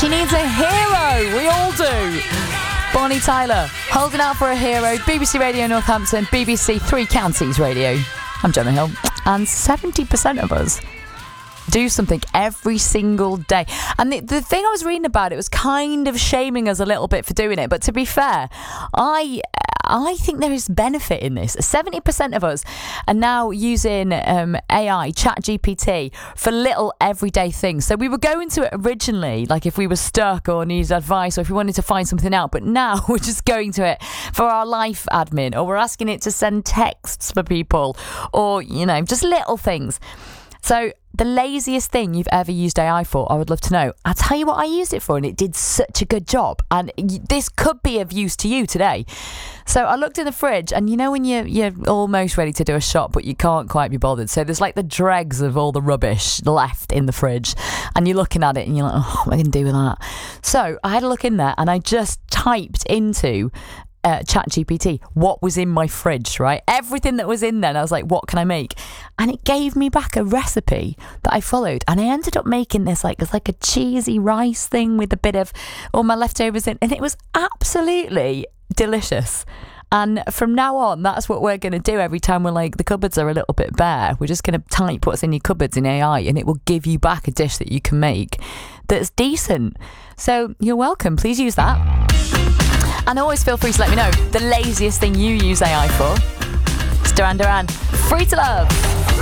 She needs a hero. We all do. Bonnie Tyler, holding out for a hero. BBC Radio Northampton, BBC Three Counties Radio. I'm Gemma Hill. And 70% of us do something every single day. And the thing I was reading about, it was kind of shaming us a little bit for doing it. But to be fair, I think there is benefit in this. 70% of us are now using AI, ChatGPT, for little everyday things. So we were going to it originally, like if we were stuck or needed advice or if we wanted to find something out. But now we're just going to it for our life admin, or we're asking it to send texts for people, or, you know, just little things. So the laziest thing you've ever used AI for, I would love to know. I'll tell you what I used it for, and it did such a good job. And this could be of use to you today. So I looked in the fridge, and you know when you're almost ready to do a shop, but you can't quite be bothered. So there's like the dregs of all the rubbish left in the fridge, and you're looking at it, and you're like, oh, what am I going to do with that? So I had a look in there, and I just typed into ChatGPT what was in my fridge, right? Everything that was in there, and I was like, what can I make? And it gave me back a recipe that I followed, and I ended up making this it's like a cheesy rice thing with a bit of all my leftovers in, and it was absolutely delicious. And from now on, that's what we're going to do every time we're like, the cupboards are a little bit bare. We're just going to type what's in your cupboards in AI, and it will give you back a dish that you can make that's decent. So you're welcome. Please use that. And always feel free to let me know the laziest thing you use AI for. It's Duran Duran. Free to love.